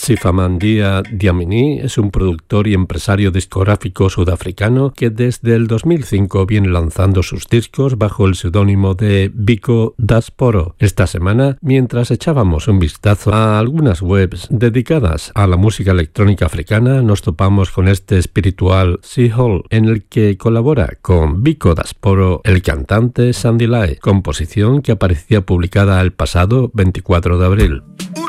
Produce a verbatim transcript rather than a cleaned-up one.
Sifamandia Dlamini es un productor y empresario discográfico sudafricano que desde el dos mil cinco viene lanzando sus discos bajo el seudónimo de Biko Diaspora. Esta semana, mientras echábamos un vistazo a algunas webs dedicadas a la música electrónica africana, nos topamos con este espiritual Sea Hall, en el que colabora con Biko Diaspora el cantante Sandy Lai, composición que aparecía publicada el pasado veinticuatro de abril.